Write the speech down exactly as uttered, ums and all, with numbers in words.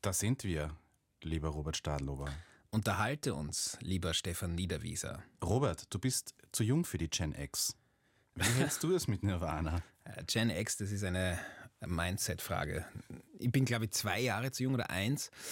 Da sind wir, lieber Robert Stadlober. Unterhalte uns, lieber Stefan Niederwieser. Robert, du bist zu jung für die Gen X. Wie hältst du es mit Nirvana? Gen X, das ist eine Mindset-Frage. Ich bin, glaube ich, zwei Jahre zu jung oder eins.